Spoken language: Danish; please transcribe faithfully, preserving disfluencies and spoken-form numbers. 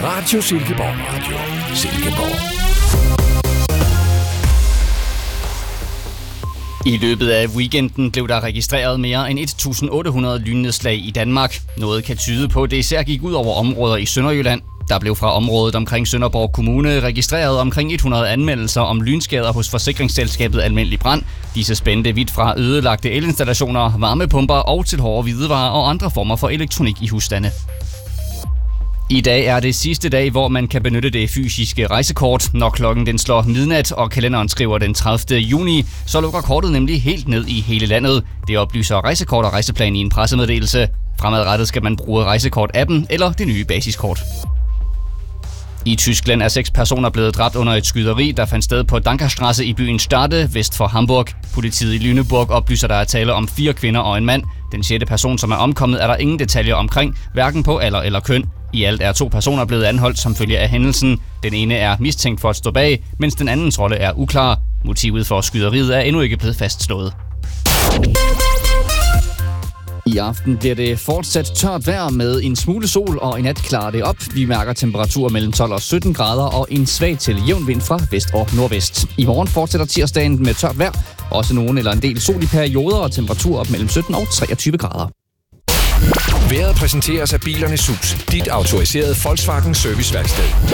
Radio Silkeborg Radio. Silkeborg. I løbet af weekenden blev der registreret mere end tusind otte hundrede lynnedslag i Danmark. Noget kan tyde på, at det især gik ud over områder i Sønderjylland. Der blev fra området omkring Sønderborg Kommune registreret omkring hundrede anmeldelser om lynskader hos forsikringsselskabet Almindelig Brand. Disse spændte vidt fra ødelagte elinstallationer, varmepumper og til hårde hvidevarer og andre former for elektronik i husstande. I dag er det sidste dag, hvor man kan benytte det fysiske rejsekort. Når klokken den slår midnat, og kalenderen skriver den tredivte juni, så lukker kortet nemlig helt ned i hele landet. Det oplyser Rejsekort og Rejseplan i en pressemeddelelse. Fremadrettet skal man bruge Rejsekort-appen eller det nye basiskort. I Tyskland er seks personer blevet dræbt under et skyderi, der fandt sted på Dankerstrasse i byen Stade, vest for Hamburg. Politiet i Lüneburg oplyser, der er tale om fire kvinder og en mand. Den sjette person, som er omkommet, er der ingen detaljer omkring, hverken på alder eller køn. I alt er to personer blevet anholdt som følge af hændelsen. Den ene er mistænkt for at stå bag, mens den andens rolle er uklar. Motivet for skyderiet er endnu ikke blevet fastslået. I aften bliver det fortsat tørt vejr med en smule sol, og i nat klarer det op. Vi mærker temperaturer mellem tolv og sytten grader og en svag til jævn vind fra vest og nordvest. I morgen fortsætter tirsdagen med tørt vejr. Også nogen eller en del sol i perioder og temperaturer op mellem sytten og treogtyve grader. Vejret præsenteres af Bilernes Hus, dit autoriserede Volkswagen serviceværksted.